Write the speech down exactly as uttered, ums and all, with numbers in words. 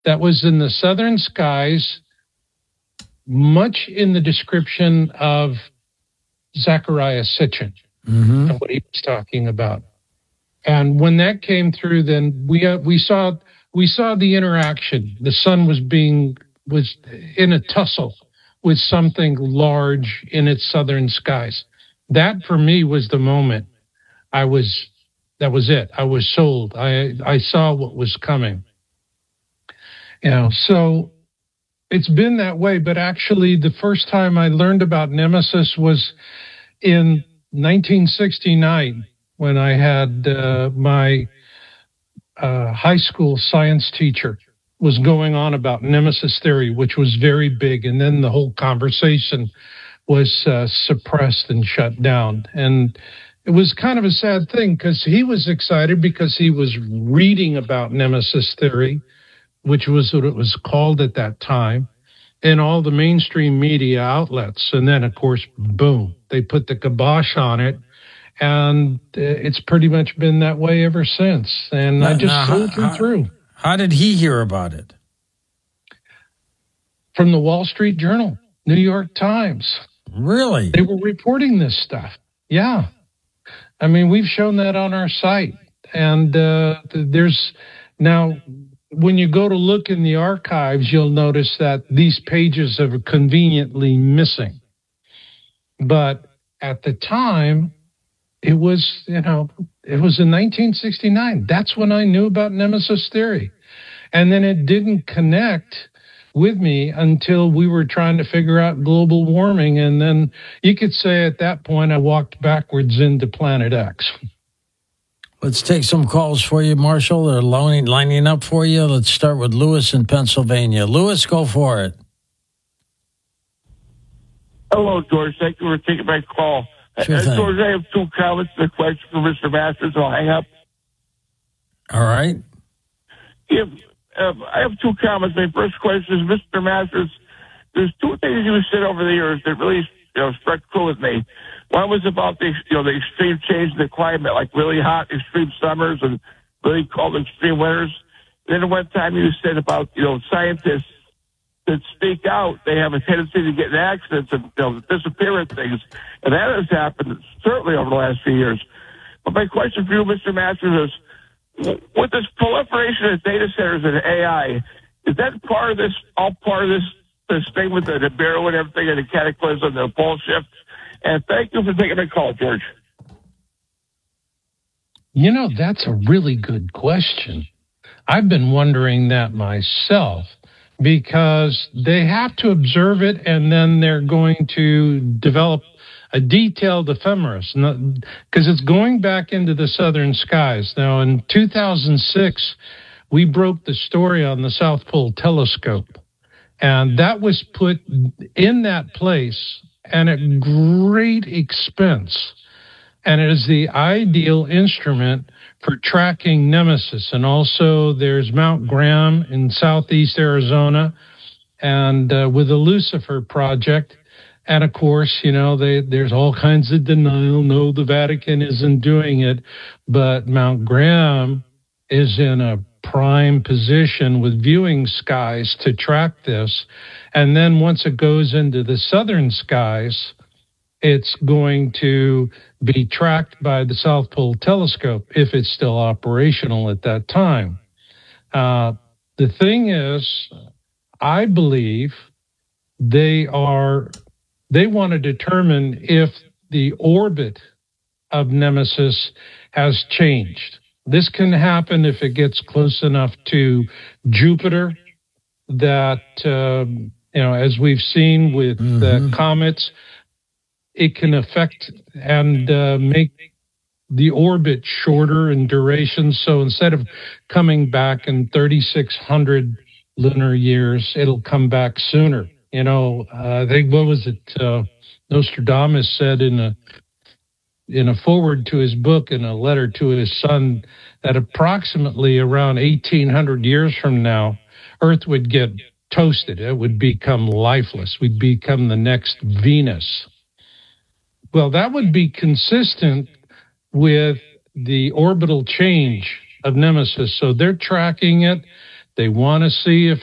that was in the southern skies, much in the description of Zecharia Sitchin mm-hmm. and what he was talking about. And when that came through, then we uh, we saw we saw the interaction. The sun was being was in a tussle with something large in its southern skies. That for me was the moment. I was that was it. I was sold. I I saw what was coming. You know, so it's been that way. But actually, the first time I learned about Nemesis was in nineteen sixty-nine. When I had uh, my uh, high school science teacher was going on about Nemesis theory, which was very big. And then the whole conversation was uh, suppressed and shut down. And it was kind of a sad thing because he was excited because he was reading about Nemesis theory, which was what it was called at that time, in all the mainstream media outlets. And then, of course, boom, they put the kibosh on it. And it's pretty much been that way ever since. And now, I just now, sold how, him through. How did he hear about it? From the Wall Street Journal, New York Times. Really? They were reporting this stuff. Yeah. I mean, we've shown that on our site. And uh, there's now, when you go to look in the archives, you'll notice that these pages are conveniently missing. But at the time, It was, you know, it was in nineteen sixty-nine. That's when I knew about Nemesis theory. And then it didn't connect with me until we were trying to figure out global warming. And then you could say at that point, I walked backwards into Planet X. Let's take some calls for you, Marshall. They're lining, lining up for you. Let's start with Lewis in Pennsylvania. Lewis, go for it. Hello, George. Thank you for taking my call. Sure uh, thing. George, I have two comments and a question for Mister Masters. I'll hang up. All right. If, uh, I have two comments. My first question is, Mister Masters, there's two things you said over the years that really, you know, struck true with me. One was about the, you know, the extreme change in the climate, like really hot, extreme summers and really cold, extreme winters. Then one time you said about, you know, scientists that speak out, they have a tendency to get in accidents and, you know, disappear and things. And that has happened certainly over the last few years. But my question for you, Mister Masters, is with this proliferation of data centers and A I, is that part of this, all part of this, this thing with the, the Nibiru and everything and the cataclysm, the pole shift? And thank you for taking my call, George. You know, that's a really good question. I've been wondering that myself. Because they have to observe it, and then they're going to develop a detailed ephemeris, because it's going back into the southern skies. Now, in two thousand six, we broke the story on the South Pole Telescope, and that was put in that place and at great expense. And it is the ideal instrument for tracking Nemesis. And also there's Mount Graham in southeast Arizona, and uh, with the Lucifer Project. And of course, you know, they, there's all kinds of denial. No, the Vatican isn't doing it. But Mount Graham is in a prime position with viewing skies to track this. And then once it goes into the southern skies, it's going to be tracked by the South Pole Telescope if it's still operational at that time. Uh, the thing is, I believe they are, they want to determine if the orbit of Nemesis has changed. This can happen if it gets close enough to Jupiter that, um, you know, as we've seen with mm-hmm. uh, comets, it can affect and uh, make the orbit shorter in duration. So instead of coming back in thirty-six hundred lunar years, it'll come back sooner. You know, uh, I think, what was it? Uh, Nostradamus said in a in a foreword to his book, in a letter to his son, that approximately around eighteen hundred years from now, Earth would get toasted. It would become lifeless. We'd become the next Venus. Well, that would be consistent with the orbital change of Nemesis. So they're tracking it. They want to see if